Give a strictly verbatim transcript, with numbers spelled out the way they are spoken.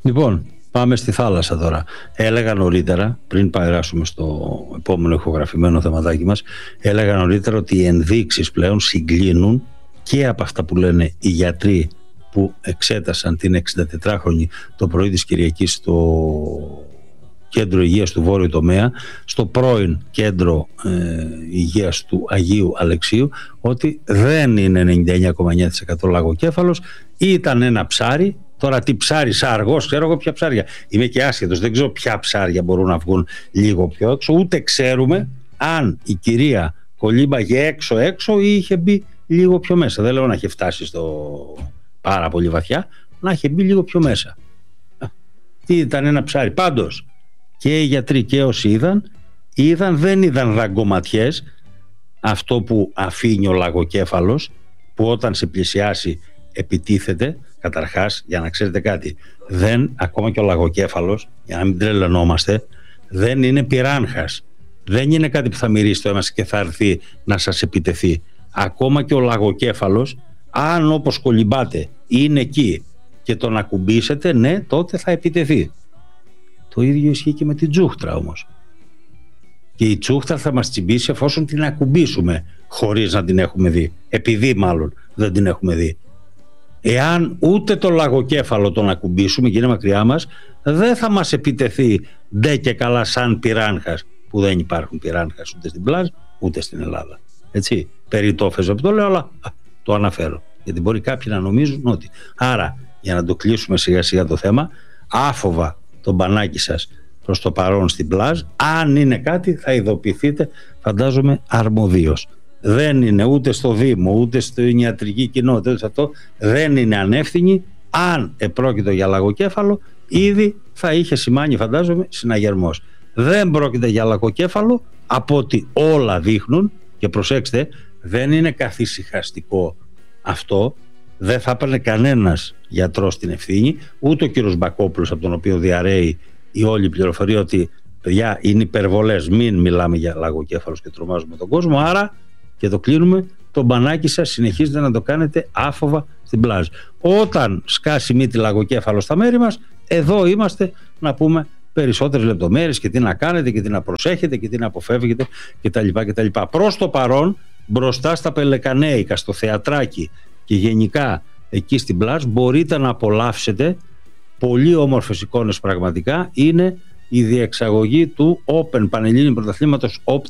Λοιπόν, πάμε στη θάλασσα τώρα. Έλεγα νωρίτερα, πριν περάσουμε στο επόμενο ηχογραφημένο θεματάκι μας, έλεγα νωρίτερα ότι οι ενδείξεις πλέον συγκλίνουν και από αυτά που λένε οι γιατροί που εξέτασαν την εξηντατετράχρονη το πρωί της Κυριακής στο Κέντρο Υγείας του Βόρειου Τομέα, στο πρώην Κέντρο ε, Υγείας του Αγίου Αλεξίου, ότι δεν είναι ενενήντα εννέα κόμμα εννέα τοις εκατό λαγοκέφαλος, ήταν ένα ψάρι. Τώρα τι ψάρι, σαν αργός, ξέρω εγώ ποια ψάρια. Είμαι και άσχετος, δεν ξέρω ποια ψάρια μπορούν να βγουν λίγο πιο έξω, ούτε ξέρουμε αν η κυρία κολύμπαγε έξω έξω ή είχε μπει λίγο πιο μέσα. Δεν λέω να είχε φτάσει στο πάρα πολύ βαθιά, να είχε μπει λίγο πιο μέσα. Τι ήταν ένα ψάρι. Πάντως και οι γιατροί και όσοι είδαν, είδαν δεν είδαν δαγκωματιές, αυτό που αφήνει ο λαγοκέφαλος, που όταν σε πλησιάσει επιτίθεται. Καταρχάς, για να ξέρετε κάτι, δεν, ακόμα και ο λαγοκέφαλος, για να μην τρελαινόμαστε, δεν είναι πυράνχας. Δεν είναι κάτι που θα μυρίσει το αίμα και θα έρθει να σας επιτεθεί. Ακόμα και ο λαγοκέφαλος, αν όπως κολυμπάτε είναι εκεί και τον ακουμπήσετε, ναι, τότε θα επιτεθεί. Το ίδιο ισχύει και με την τσούχτρα όμως. Και η τσούχτρα θα μας τσιμπήσει εφόσον την ακουμπήσουμε χωρίς να την έχουμε δει. Επειδή μάλλον δεν την έχουμε δει. Εάν ούτε το λαγοκέφαλο τον ακουμπήσουμε και είναι μακριά μας, δεν θα μας επιτεθεί ντε και καλά σαν πυράνχας, που δεν υπάρχουν πυράνχας ούτε στην πλάζ ούτε στην Ελλάδα. Έτσι, περί το έφεζε που το λέω, αλλά α, το αναφέρω, γιατί μπορεί κάποιοι να νομίζουν ότι. Άρα, για να το κλείσουμε σιγά σιγά το θέμα, άφοβα το μπανάκι σας προς το παρόν στην πλάζ. Αν είναι κάτι θα ειδοποιηθείτε, φαντάζομαι αρμοδίως. Δεν είναι ούτε στο Δήμο ούτε στην ιατρική κοινότητα, ούτε αυτό, δεν είναι ανεύθυνοι. Αν επρόκειτο για λαγοκέφαλο, ήδη θα είχε σημάνει, φαντάζομαι, συναγερμός. Δεν πρόκειται για λαγοκέφαλο, από ότι όλα δείχνουν, και προσέξτε, δεν είναι καθησυχαστικό αυτό, δεν θα έπαιρνε κανένας γιατρός την ευθύνη, ούτε ο κύριος Μπακόπουλος, από τον οποίο διαρρέει η όλη πληροφορία ότι παιδιά είναι υπερβολές, μην μιλάμε για λαγοκέφαλος και τρομάζουμε τον κόσμο. Άρα, και το κλείνουμε, το μπανάκι σας συνεχίζετε να το κάνετε άφοβα στην πλάζ. Όταν σκάσει μύτη λαγοκέφαλο στα μέρη μας, εδώ είμαστε να πούμε περισσότερες λεπτομέρειες και τι να κάνετε και τι να προσέχετε και τι να αποφεύγετε κτλ. κτλ. Προς το παρόν, μπροστά στα Πελεκανέικα, στο θεατράκι και γενικά εκεί στην πλάζ, μπορείτε να απολαύσετε πολύ όμορφες εικόνες πραγματικά. Είναι η διεξαγωγή του Open Πανελλήνιου Πρωταθλήματος